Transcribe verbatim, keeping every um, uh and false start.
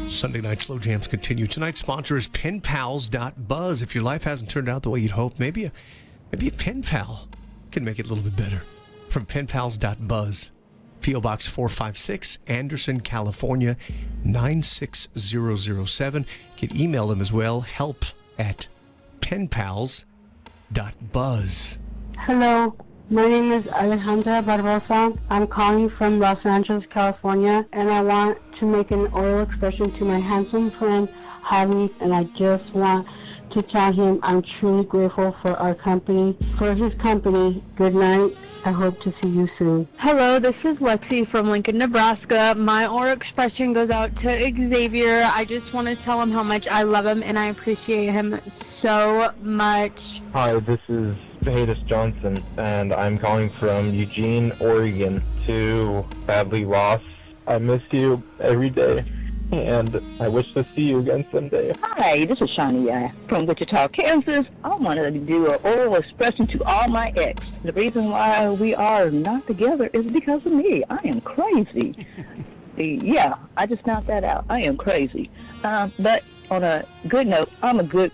Sunday night slow jams continue. Tonight's sponsor is pen pals dot buzz. If your life hasn't turned out the way you'd hope, maybe a, maybe a pen pal can make it a little bit better. From pen pals dot buzz. P O Box four five six, Anderson, California, nine six zero zero seven. You can email them as well, help at pen pals dot buzz. Hello, my name is Alejandra Barbosa. I'm calling from Los Angeles, California, and I want to make an oral expression to my handsome friend, Javi, and I just want to tell him I'm truly grateful for our company, for his company. Good night. I hope to see you soon. Hello, this is Lexi from Lincoln, Nebraska. My oral expression goes out to Xavier. I just want to tell him how much I love him and I appreciate him so much. Hi, this is Haydes Johnson, and I'm calling from Eugene, Oregon, to Badly Lost. I miss you every day, and I wish to see you again someday. Hi, this is Shania from Wichita, Kansas. I wanted to do an oral expression to all my ex. The reason why we are not together is because of me. I am crazy. Yeah, I just found that out. I am crazy. Um, but on a good note, I'm a good